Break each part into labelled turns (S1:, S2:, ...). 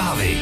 S1: Zprávy.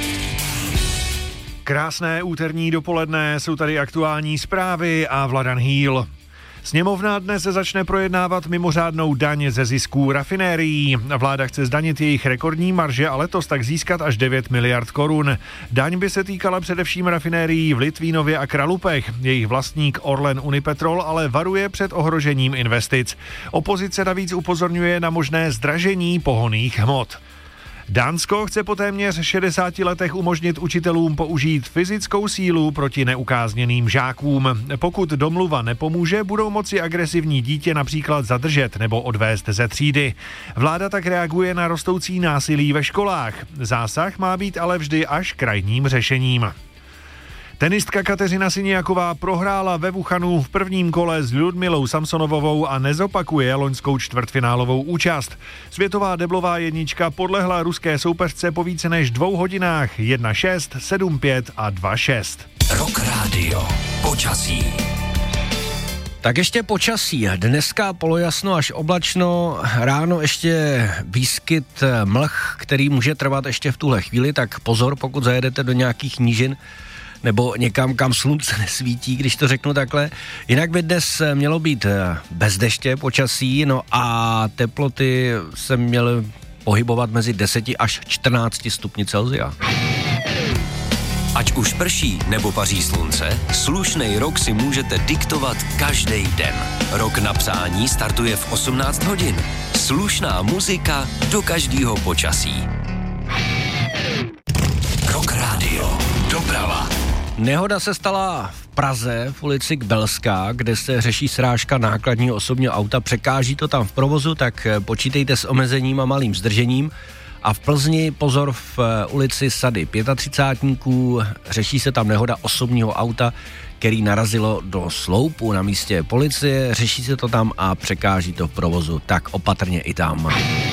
S2: Krásné úterní dopoledne, jsou tady aktuální zprávy a Vladan Hýl. Sněmovna dnes začne projednávat mimořádnou daň ze zisků rafinérií. Vláda chce zdanit jejich rekordní marže a letos tak získat až 9 miliard korun. Daň by se týkala především rafinérií v Litvínově a Kralupech. Jejich vlastník Orlen Unipetrol ale varuje před ohrožením investic. Opozice navíc upozorňuje na možné zdražení pohonných hmot. Dánsko chce po téměř 60 letech umožnit učitelům použít fyzickou sílu proti neukázněným žákům. Pokud domluva nepomůže, budou moci agresivní dítě například zadržet nebo odvést ze třídy. Vláda tak reaguje na rostoucí násilí ve školách. Zásah má být ale vždy až krajním řešením. Tenistka Kateřina Siniaková prohrála ve Wuhanu v prvním kole s Ludmilou Samsonovovou a nezopakuje loňskou čtvrtfinálovou účast. Světová deblová jednička podlehla ruské soupeřce po více než 2 hodinách 1-6, 7-5 a 2-6.
S1: Rock Radio. Počasí.
S3: Tak ještě počasí. Dneska polojasno až oblačno, ráno ještě výskyt mlh, který může trvat ještě v tuhle chvíli, tak pozor, pokud zajedete do nějakých nížin nebo někam, kam slunce nesvítí, když to řeknu takhle. Jinak by dnes mělo být bez deště počasí, no a teploty se měly pohybovat mezi 10 až 14 stupni Celsia.
S1: Ať už prší nebo paří slunce, slušnej rok si můžete diktovat každý den. Rok na psání startuje v 18 hodin. Slušná muzika do každého počasí. Rock Radio. Doprava.
S3: Nehoda se stala v Praze, v ulici Kbelská, kde se řeší srážka nákladního osobního auta. Překáží to tam v provozu, tak počítejte s omezením a malým zdržením. A v Plzni, pozor, v ulici Sady 35, řeší se tam nehoda osobního auta, který narazilo do sloupu na místě policie. Řeší se to tam a překáží to v provozu, tak opatrně i tam.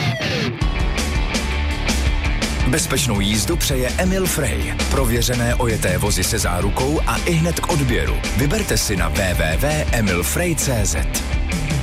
S4: Bezpečnou jízdu přeje Emil Frey. Prověřené ojeté vozy se zárukou a ihned k odběru. Vyberte si na www.emilfrey.cz.